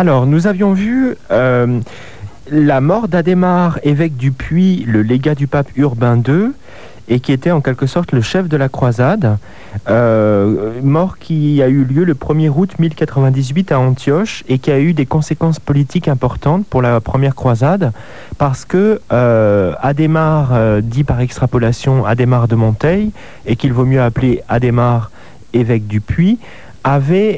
Alors, nous avions vu la mort d'Adhémar, évêque du Puy, le légat du pape Urbain II, et qui était en quelque sorte le chef de la croisade, mort qui a eu lieu le 1er août 1098 à Antioche et qui a eu des conséquences politiques importantes pour la première croisade, parce que Adhémar, dit par extrapolation Adhémar de Monteil, et qu'il vaut mieux appeler Adhémar, évêque du Puy, avait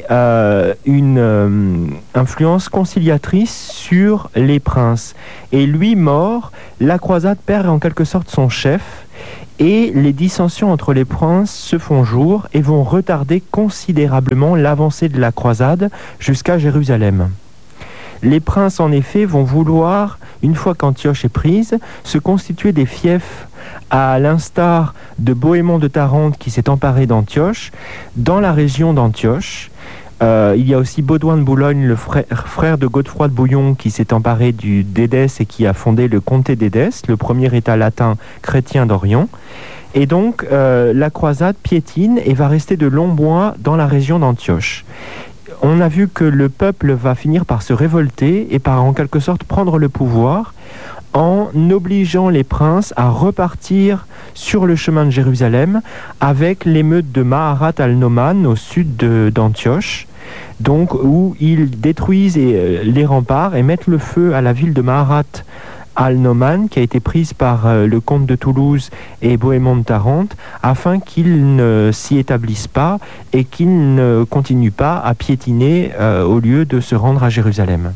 une influence conciliatrice sur les princes. Et lui mort, la croisade perd en quelque sorte son chef, et les dissensions entre les princes se font jour et vont retarder considérablement l'avancée de la croisade jusqu'à Jérusalem. Les princes, en effet, vont vouloir, une fois qu'Antioche est prise, se constituer des fiefs, à l'instar de Bohémond de Tarente qui s'est emparé d'Antioche, dans la région d'Antioche. Il y a aussi Baudouin de Boulogne, le frère de Godefroy de Bouillon, qui s'est emparé d'Édesse et qui a fondé le comté d'Édesse, le premier État latin chrétien d'Orient. Et donc, la croisade piétine et va rester de longs mois dans la région d'Antioche. On a vu que le peuple va finir par se révolter et par en quelque sorte prendre le pouvoir en obligeant les princes à repartir sur le chemin de Jérusalem avec l'émeute de Maharat al-Noman au sud d'Antioche, donc où ils détruisent les remparts et mettent le feu à la ville de Maharat al-Noman, qui a été prise par le comte de Toulouse et Bohémond de Tarente, afin qu'ils ne s'y établissent pas et qu'ils ne continuent pas à piétiner au lieu de se rendre à Jérusalem.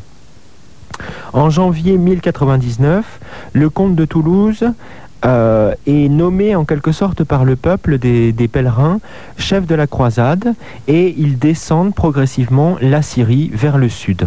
En janvier 1099, le comte de Toulouse est nommé en quelque sorte par le peuple des pèlerins chef de la croisade, et ils descendent progressivement la Syrie vers le sud.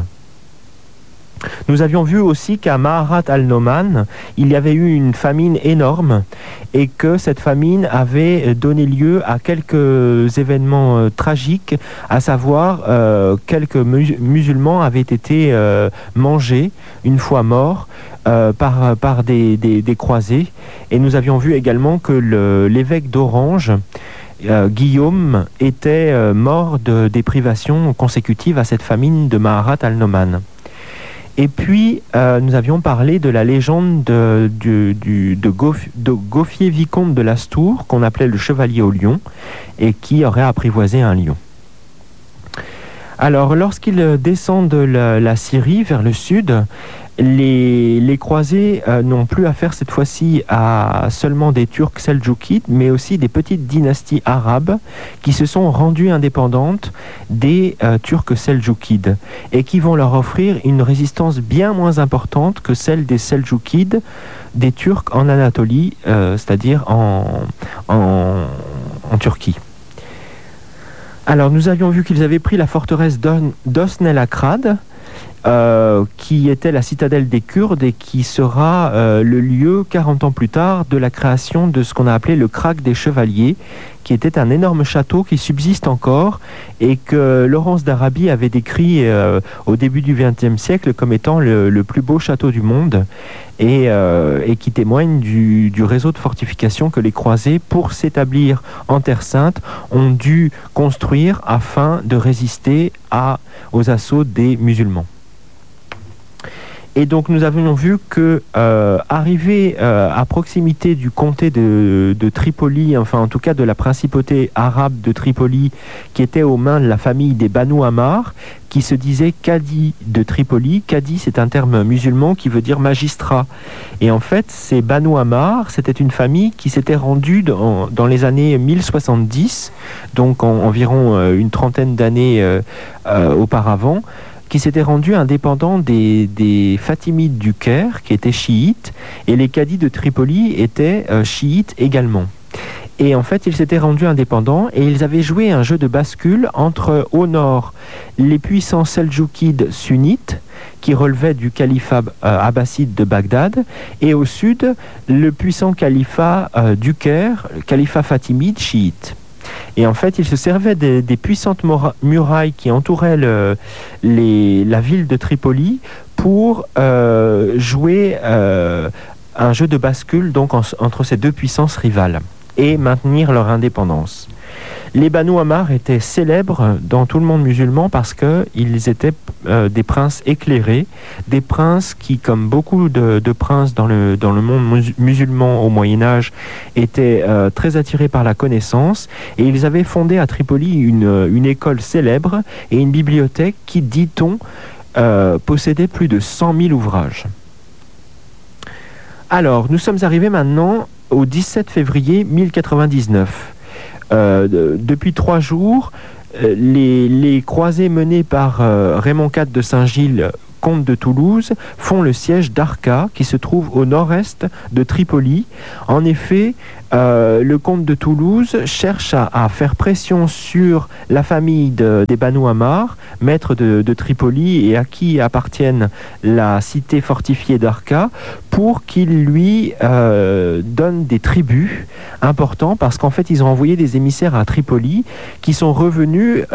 Nous avions vu aussi qu'à Maharat al-Noman, il y avait eu une famine énorme et que cette famine avait donné lieu à quelques événements tragiques, à savoir quelques musulmans avaient été mangés une fois morts par des croisés. Et nous avions vu également que l'évêque d'Orange, Guillaume, était mort des privations consécutives à cette famine de Maharat al-Noman. Et puis, nous avions parlé de la légende de Gauffier vicomte de Lastour, qu'on appelait le chevalier au lion, et qui aurait apprivoisé un lion. Alors, lorsqu'ils descendent de la Syrie vers le sud, les croisés n'ont plus affaire cette fois-ci à seulement des Turcs seldjoukides, mais aussi des petites dynasties arabes qui se sont rendues indépendantes des Turcs seldjoukides et qui vont leur offrir une résistance bien moins importante que celle des seldjoukides, des Turcs en Anatolie, c'est-à-dire en Turquie. Alors, nous avions vu qu'ils avaient pris la forteresse d'Osnel-Akrad, qui était la citadelle des Kurdes et qui sera le lieu, 40 ans plus tard, de la création de ce qu'on a appelé le Krag des Chevaliers, qui était un énorme château qui subsiste encore et que Laurence d'Arabie avait décrit au début du XXe siècle comme étant le plus beau château du monde et qui témoigne du réseau de fortifications que les croisés, pour s'établir en Terre Sainte, ont dû construire afin de résister aux assauts des musulmans. Et donc nous avions vu que arrivé à proximité du comté de Tripoli, enfin en tout cas de la principauté arabe de Tripoli, qui était aux mains de la famille des Banu Ammar, qui se disait Cadi de Tripoli. Cadi, c'est un terme musulman qui veut dire magistrat. Et en fait, ces Banu Ammar, c'était une famille qui s'était rendue dans les années 1070, donc environ une trentaine d'années auparavant, qui s'était rendu indépendant des Fatimides du Caire, qui étaient chiites, et les cadis de Tripoli étaient chiites également. Et en fait, ils s'étaient rendus indépendants et ils avaient joué un jeu de bascule entre, au nord, les puissants seldjoukides sunnites, qui relevaient du califat abbasside de Bagdad, et au sud, le puissant califat du Caire, le califat fatimide chiite. Et en fait, il se servait des puissantes murailles qui entouraient la ville de Tripoli pour jouer un jeu de bascule donc entre ces deux puissances rivales et maintenir leur indépendance. Les Banu Ammar étaient célèbres dans tout le monde musulman parce qu'ils étaient des princes éclairés, des princes qui, comme beaucoup de princes dans le monde musulman au Moyen-Âge, étaient très attirés par la connaissance, et ils avaient fondé à Tripoli une école célèbre et une bibliothèque qui, dit-on, possédait plus de 100 000 ouvrages. Alors, nous sommes arrivés maintenant au 17 février 1099. Depuis 3 jours, les croisés menés par Raymond IV de Saint-Gilles, comte de Toulouse, font le siège d'Arca, qui se trouve au nord-est de Tripoli. En effet, le comte de Toulouse cherche à faire pression sur la famille des Banu Ammar, maître de Tripoli et à qui appartiennent la cité fortifiée d'Arca, pour qu'il lui donne des tributs importants, parce qu'en fait, ils ont envoyé des émissaires à Tripoli qui sont revenus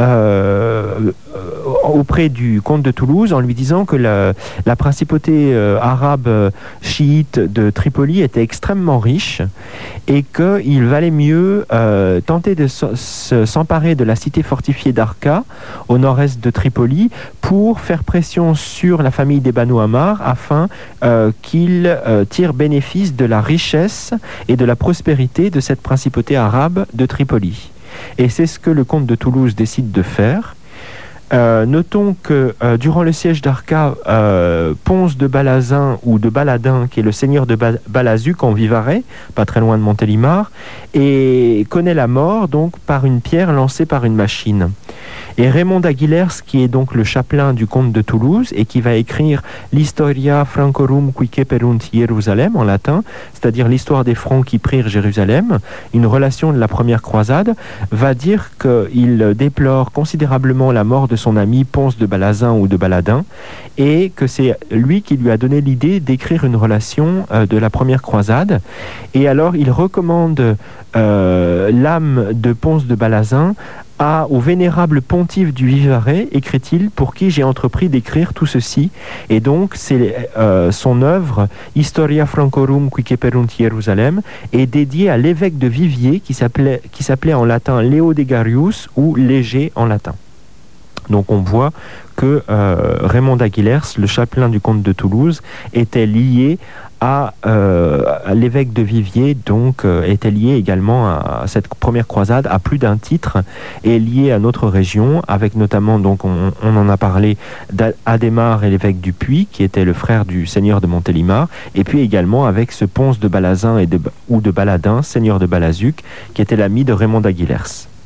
auprès du comte de Toulouse en lui disant que la principauté arabe chiite de Tripoli était extrêmement riche et qu'il valait mieux tenter de s'emparer de la cité fortifiée d'Arca au nord-est de Tripoli pour faire pression sur la famille des Banu Ammar afin qu'ils tirent bénéfice de la richesse et de la prospérité de cette principauté arabe de Tripoli. Et c'est ce que le comte de Toulouse décide de faire. Notons que durant le siège d'Arca, Ponce de Balazin ou de Baladin, qui est le seigneur de Balazuc en Vivarais, pas très loin de Montélimar, et connaît la mort donc par une pierre lancée par une machine. Et Raymond d'Aguilers, qui est donc le chapelain du comte de Toulouse et qui va écrire l'Historia Francorum qui ceperunt Jérusalem en latin, c'est-à-dire l'histoire des Francs qui prirent Jérusalem, une relation de la première croisade, va dire qu'il déplore considérablement la mort de son ami Ponce de Balazin ou de Baladin, et que c'est lui qui lui a donné l'idée d'écrire une relation de la première croisade. Et alors il recommande l'âme de Ponce de Balazin au vénérable pontife du Vivarais, écrit-il, pour qui j'ai entrepris d'écrire tout ceci. Et donc, c'est son œuvre, Historia Francorum qui ceperunt Jérusalem, est dédiée à l'évêque de Viviers, qui s'appelait en latin Leodegarius, ou Léger en latin. Donc on voit que Raymond d'Aguilers, le chapelain du comte de Toulouse, était lié à l'évêque de Viviers, donc était lié également à cette première croisade à plus d'un titre, et lié à notre région, avec notamment, donc on en a parlé, d'Adhémar et l'évêque du Puy, qui était le frère du seigneur de Montélimar, et puis également avec ce Ponce de Balazin ou de Baladin, seigneur de Balazuc, qui était l'ami de Raymond d'Aguilers.